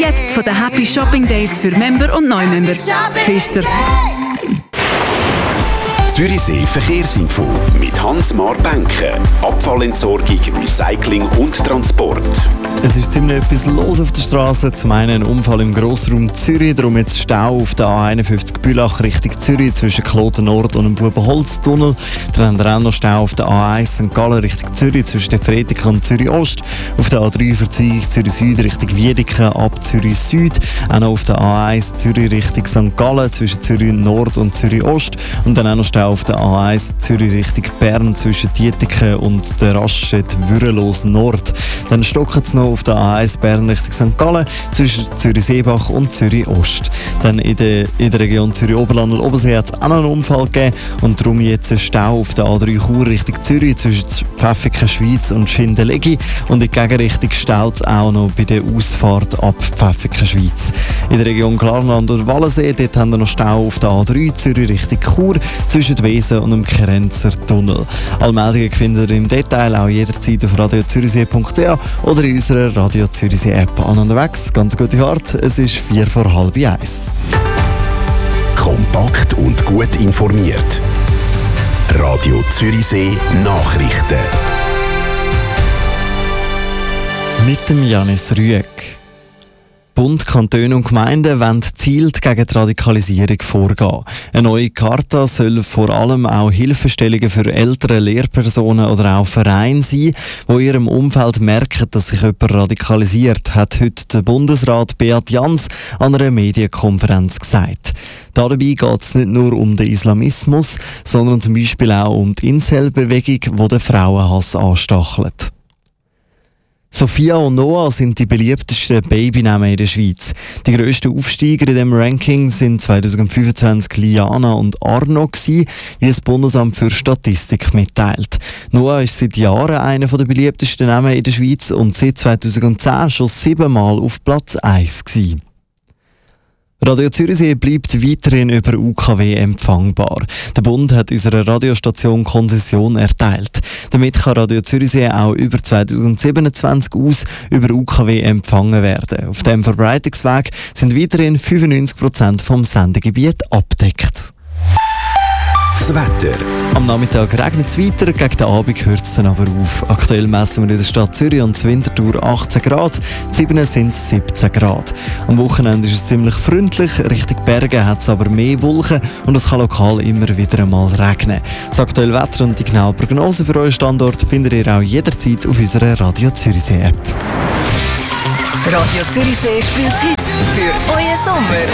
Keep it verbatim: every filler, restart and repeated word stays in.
Jetzt von den Happy Shopping Days für Member und Neumember. Pfister. Zürichsee Verkehrsinfo mit Hans-Mar Benke. Abfallentsorgung, Recycling und Transport. Es ist ziemlich etwas los auf der Straße. Zum einen ein Unfall im Grossraum Zürich, darum jetzt Stau auf der A einundfünfzig Bülach Richtung Zürich zwischen Kloten Nord und dem Bubenholztunnel. Dann haben wir auch noch Stau auf der A eins Sankt Gallen Richtung Zürich zwischen der Frediken und Zürich Ost. Auf der A drei Verzweigung Zürich Süd Richtung Wiedeken ab Zürich Süd. Auch noch auf der A eins Zürich Richtung Sankt Gallen zwischen Zürich Nord und Zürich Ost. Und dann auch noch Stau auf der A eins Zürich Richtung Bern zwischen Dietiken und der Raststätte Würrelos Nord. Dann stocken es noch auf der A eins Bern Richtung Sankt Gallen zwischen Zürich-Seebach und Zürich-Ost. Dann in der, in der Region Zürich-Oberland und Obersee hat es auch noch einen Unfall gegeben und darum jetzt ein Stau auf der A drei Chur Richtung Zürich zwischen Pfäffiken Schweiz und Schindellegi und in die Gegenrichtung staut es auch noch bei der Ausfahrt ab Pfäffiken Schweiz. In der Region Glarland und Wallensee dort haben wir noch Stau auf der A drei Zürich Richtung Chur zwischen Wesen und dem Kerenzer Tunnel. Alle Meldungen findet ihr im Detail auch jederzeit auf radio zürichsee punkt c h oder in unserer Radio Zürichsee App. An unterwegs, ganz gute Fahrt, es ist vier vor halb eins. Kompakt und gut informiert. Radio Zürichsee Nachrichten. Mit dem Janis Rüegg. Bund, Kantone und Gemeinden wollen gezielt gegen die Radikalisierung vorgehen. Eine neue Charta soll vor allem auch Hilfestellungen für ältere Lehrpersonen oder auch Vereine sein, die in ihrem Umfeld merken, dass sich jemand radikalisiert, hat heute der Bundesrat Beat Jans an einer Medienkonferenz gesagt. Dabei geht es nicht nur um den Islamismus, sondern zum Beispiel auch um die Incel-Bewegung, die den Frauenhass anstachelt. Sophia und Noah sind die beliebtesten Babynamen in der Schweiz. Die grössten Aufsteiger in diesem Ranking sind zwanzig fünfundzwanzig Liana und Arno gewesen, wie das Bundesamt für Statistik mitteilt. Noah ist seit Jahren einer der beliebtesten Namen in der Schweiz und seit zweitausendzehn schon siebenmal auf Platz eins gewesen. Radio Zürichsee bleibt weiterhin über U K W empfangbar. Der Bund hat unserer Radiostation Konzession erteilt. Damit kann Radio Zürichsee auch über zweitausendsiebenundzwanzig aus über U K W empfangen werden. Auf diesem Verbreitungsweg sind weiterhin fünfundneunzig Prozent vom Sendegebiet abgedeckt. Das Wetter. Am Nachmittag regnet es weiter, gegen den Abend hört es dann aber auf. Aktuell messen wir in der Stadt Zürich und Winterthur achtzehn Grad, in Siebenien sind es siebzehn Grad. Am Wochenende ist es ziemlich freundlich, Richtung Berge hat es aber mehr Wolken und es kann lokal immer wieder einmal regnen. Das aktuelle Wetter und die genaue Prognose für euren Standort findet ihr auch jederzeit auf unserer Radio Zürichsee App. Radio Zürichsee spielt Hits für euren Sommer.